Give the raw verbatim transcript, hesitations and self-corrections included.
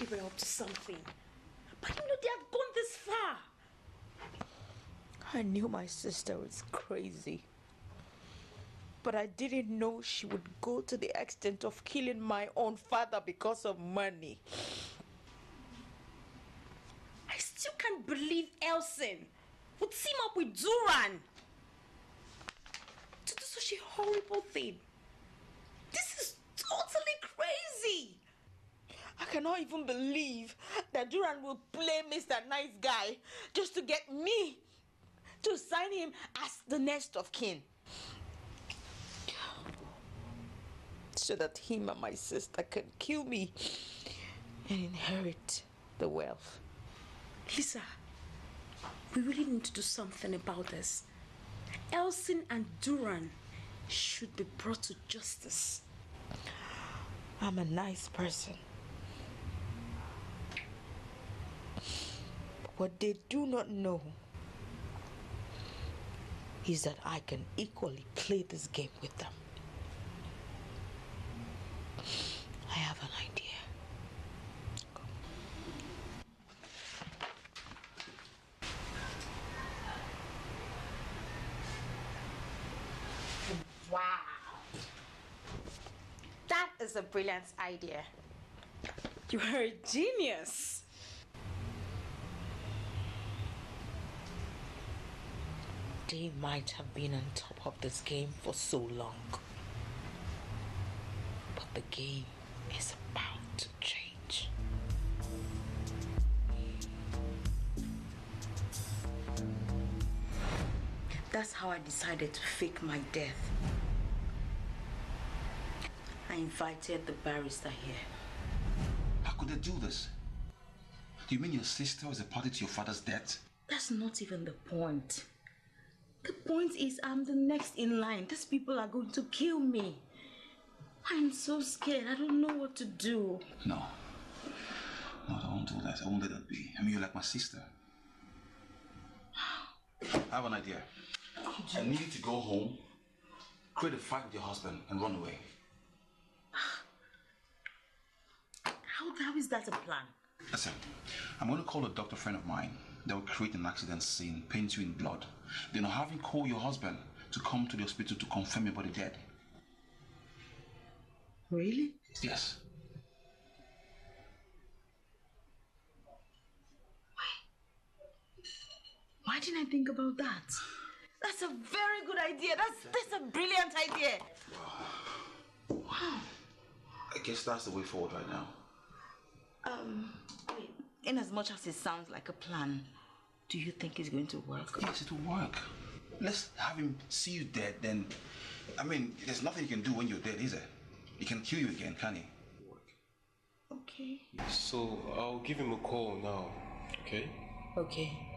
they were up to something. But you know, they have gone this far. I knew my sister was crazy. But I didn't know she would go to the extent of killing my own father because of money. I still can't believe Elsin would team up with Duran to do such a horrible thing. This is totally crazy. I cannot even believe that Duran will play Mister Nice Guy just to get me to sign him as the next of kin, so that him and my sister can kill me and inherit the wealth. Lisa, we really need to do something about this. Elsin and Duran should be brought to justice. I'm a nice person. What they do not know is that I can equally play this game with them. I have an idea. Go. Wow. That is a brilliant idea. You are a genius. They might have been on top of this game for so long, but the game is about to change. That's how I decided to fake my death. I invited the barrister here. How could they do this? Do you mean your sister is a party to your father's death? That's not even the point. The point is I'm the next in line. These people are going to kill me. I'm so scared. I don't know what to do. No. No, I won't do that. I won't let that be. I mean, you're like my sister. I have an idea. I need you to go home, create a fight with your husband, and run away. How, how is that a plan? Listen, I'm going to call a doctor friend of mine that will create an accident scene, paint you in blood. Then I'll have him call your husband to come to the hospital to confirm your body dead. Really? Yes. Why? Why didn't I think about that? That's a very good idea. That's that's a brilliant idea. Wow. I guess that's the way forward right now. Um, wait. In as much as it sounds like a plan, do you think it's going to work? Yes, it will work. Let's have him see you dead, then... I mean, there's nothing you can do when you're dead, is there? He can kill you again, can he? Okay. So, I'll give him a call now, okay? Okay.